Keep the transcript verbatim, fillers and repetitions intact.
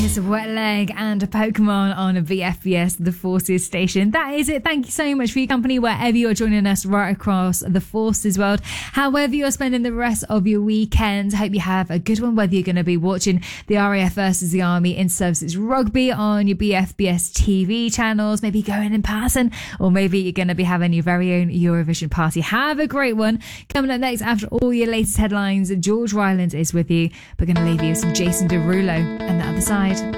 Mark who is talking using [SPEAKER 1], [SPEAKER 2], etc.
[SPEAKER 1] Is Wet Leg and Pokemon on B F B S, the Forces station. That is it. Thank you so much for your company wherever you're joining us right across the Forces world. However you're spending the rest of your weekend, hope you have a good one, whether you're going to be watching the R A F versus the Army in Services Rugby on your B F B S T V channels, maybe going in person, or maybe you're going to be having your very own Eurovision party. Have a great one. Coming up next, after all your latest headlines, George Ryland is with you. We're going to leave you with some Jason Derulo and the other side.